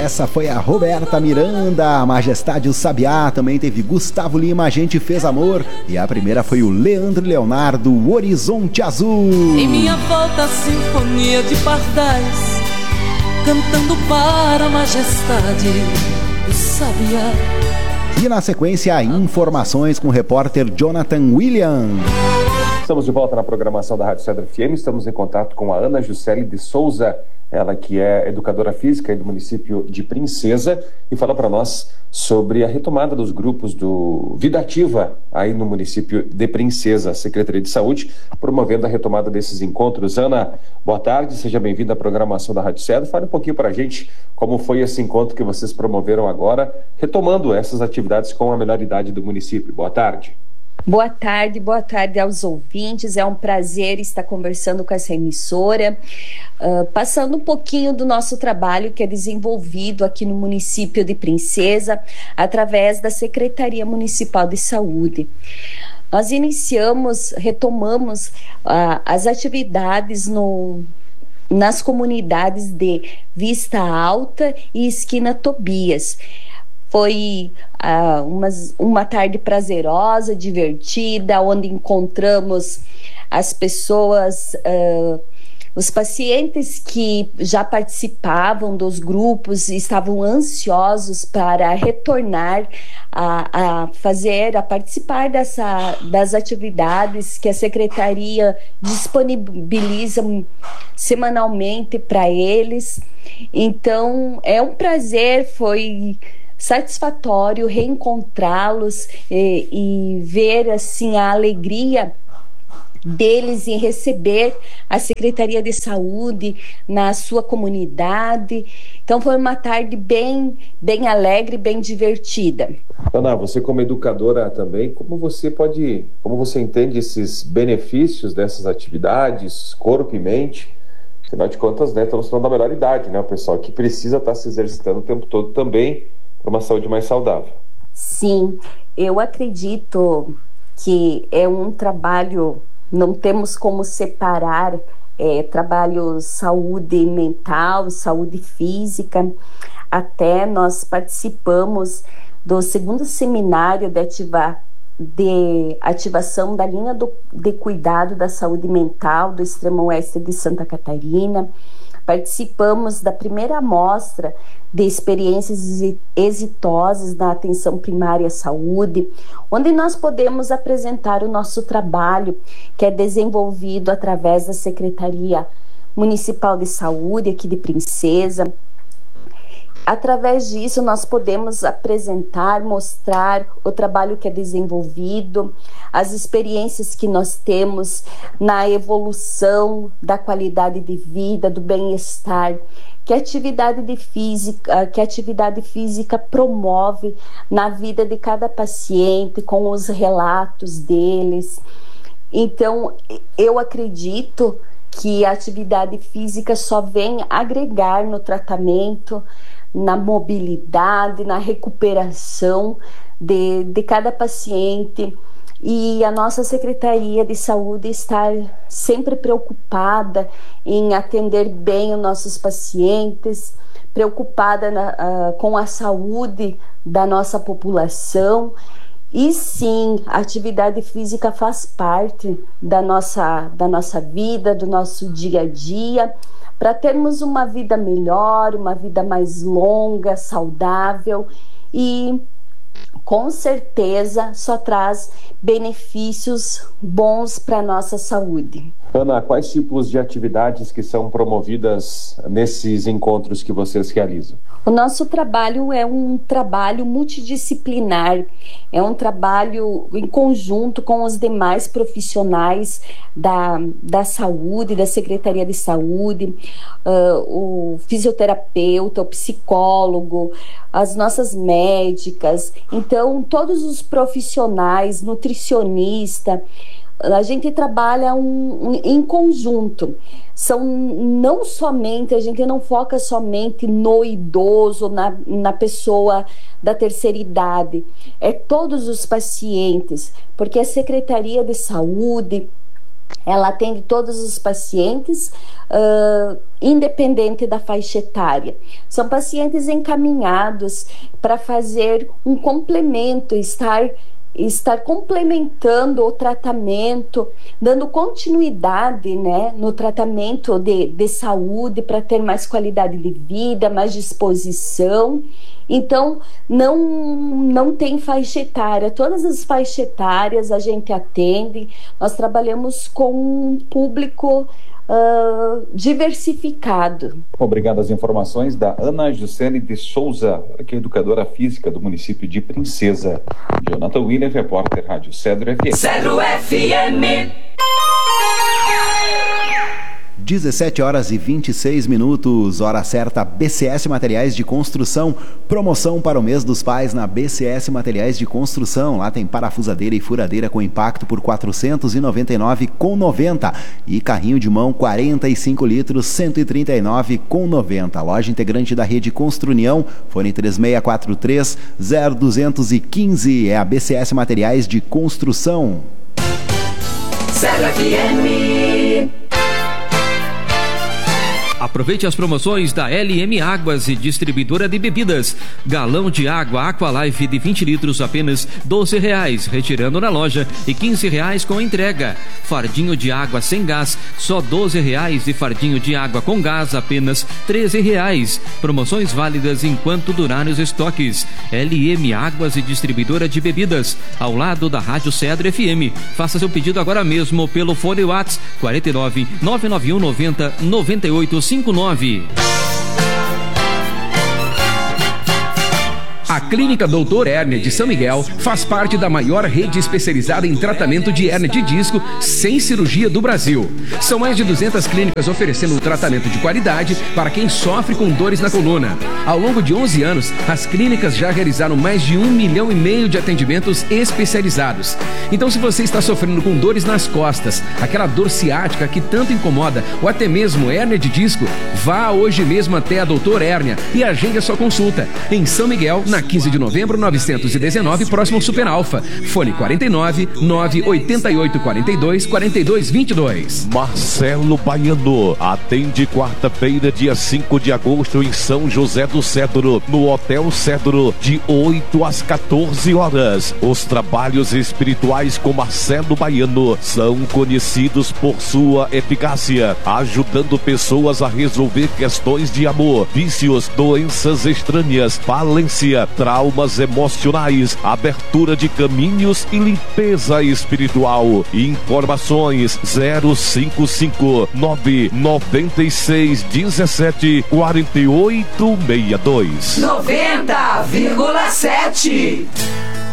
Essa foi a Roberta Miranda, a Majestade o Sabiá, também teve Gustavo Lima, A Gente Fez Amor, e a primeira foi o Leandro Leonardo, O Horizonte Azul. Em minha volta a sinfonia de pardais, cantando para a Majestade o Sabiá. E na sequência, informações com o repórter Jonathan William. Estamos de volta na programação da Rádio Cedro FM, estamos em contato com a Ana Juscelie de Souza, ela que é educadora física do município de Princesa, e fala para nós sobre a retomada dos grupos do Vida Ativa aí no município de Princesa, a Secretaria de Saúde, promovendo a retomada desses encontros. Ana, boa tarde, seja bem-vinda à programação da Rádio Cedro. Fale um pouquinho para a gente como foi esse encontro que vocês promoveram agora, retomando essas atividades com a melhor idade do município. Boa tarde. Boa tarde aos ouvintes, é um prazer estar conversando com essa emissora, passando um pouquinho do nosso trabalho que é desenvolvido aqui no município de Princesa, através da Secretaria Municipal de Saúde. Nós retomamos as atividades nas comunidades de Vista Alta e Esquina Tobias. Foi uma tarde prazerosa, divertida, onde encontramos as pessoas, os pacientes que já participavam dos grupos e estavam ansiosos para retornar a participar das atividades que a Secretaria disponibiliza semanalmente para eles. Então, é um prazer, foi satisfatório reencontrá-los e ver assim a alegria deles em receber a Secretaria de Saúde na sua comunidade. Então foi uma tarde bem alegre, bem divertida. Ana, você como educadora também, como você entende esses benefícios dessas atividades, corpo e mente? Afinal de contas, né, estamos falando da melhor idade, né, o pessoal que precisa estar se exercitando o tempo todo também para uma saúde mais saudável. Sim, eu acredito que é um trabalho, não temos como separar trabalho saúde mental, saúde física. Até nós participamos do segundo seminário de ativação da linha de cuidado da saúde mental do extremo oeste de Santa Catarina. Participamos da primeira amostra de experiências exitosas na atenção primária à saúde, onde nós podemos apresentar o nosso trabalho, que é desenvolvido através da Secretaria Municipal de Saúde aqui de Princesa. Através disso, nós podemos apresentar, mostrar o trabalho que é desenvolvido, as experiências que nós temos na evolução da qualidade de vida, do bem-estar, que a atividade física promove na vida de cada paciente, com os relatos deles. Então, eu acredito que a atividade física só vem agregar no tratamento, na mobilidade, na recuperação de cada paciente, e a nossa Secretaria de Saúde está sempre preocupada em atender bem os nossos pacientes, preocupada com a saúde da nossa população. E sim, a atividade física faz parte da nossa vida, do nosso dia a dia, para termos uma vida melhor, uma vida mais longa, saudável, e com certeza só traz benefícios bons para a nossa saúde. Ana, quais tipos de atividades que são promovidas nesses encontros que vocês realizam? O nosso trabalho é um trabalho multidisciplinar, é um trabalho em conjunto com os demais profissionais da saúde, da Secretaria de Saúde, o fisioterapeuta, o psicólogo, as nossas médicas. Então, todos os profissionais, nutricionista, a gente trabalha em conjunto. Não somente, a gente não foca somente no idoso, na pessoa da terceira idade, é todos os pacientes, porque a Secretaria de Saúde Ela atende todos os pacientes, independente da faixa etária. São pacientes encaminhados para fazer um complemento, estar complementando o tratamento, dando continuidade, né, no tratamento de saúde para ter mais qualidade de vida, mais disposição. Então, não tem faixa etária. Todas as faixas etárias a gente atende. Nós trabalhamos com um público diversificado. Obrigado às informações da Ana Juscelie de Souza, que é educadora física do município de Princesa. Jonathan William, repórter Rádio Cedro FM. Cedro FM. 17h26, hora certa. BCS Materiais de Construção, promoção para o mês dos pais na BCS Materiais de Construção. Lá tem parafusadeira e furadeira com impacto por R$ 499,90 e carrinho de mão 45 litros, R$ 139,90. Loja integrante da rede Construnião, fone 3643-0215. É a BCS Materiais de Construção. Cedro FM. Aproveite as promoções da LM Águas e Distribuidora de Bebidas. Galão de água Aqualife de 20 litros apenas R$ 12,00, retirando na loja, e R$ 15,00 com entrega. Fardinho de água sem gás, só R$ 12,00, e fardinho de água com gás apenas R$ 13,00. Promoções válidas enquanto durarem os estoques. LM Águas e Distribuidora de Bebidas, ao lado da Rádio Cedro FM. Faça seu pedido agora mesmo pelo fone WhatsApp 49 991 90 9859. A Clínica Doutor Hérnia de São Miguel faz parte da maior rede especializada em tratamento de hérnia de disco sem cirurgia do Brasil. São mais de 200 clínicas oferecendo um tratamento de qualidade para quem sofre com dores na coluna. Ao longo de 11 anos, as clínicas já realizaram mais de 1,5 milhão de atendimentos especializados. Então, se você está sofrendo com dores nas costas, aquela dor ciática que tanto incomoda, ou até mesmo hérnia de disco, vá hoje mesmo até a Doutor Hérnia e agende a sua consulta. Em São Miguel, na 15 de novembro, 919, próximo ao Super Alfa. Fone 49 988 42 42 22. Marcelo Baiano atende quarta-feira, dia 5 de agosto, em São José do Cedro, no Hotel Cedro, de 8 às 14 horas. Os trabalhos espirituais com Marcelo Baiano são conhecidos por sua eficácia, ajudando pessoas a resolver questões de amor, vícios, doenças estranhas, falência, traumas emocionais, abertura de caminhos e limpeza espiritual. Informações 055 996 17 48 62 90,7.